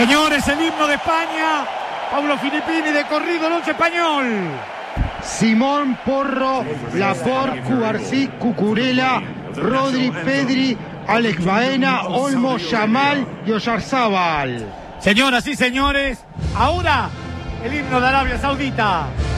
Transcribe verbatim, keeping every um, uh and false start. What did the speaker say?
Señores, el himno de España. Paulo Filippini de corrido, el once español. Simón, Porro, Laporte, Cubarsí, Cucurella, Rodri, Pedri, Alex Baena, Olmo, Yamal y Oyarzábal. Señoras y señores, ahora el himno de Arabia Saudita.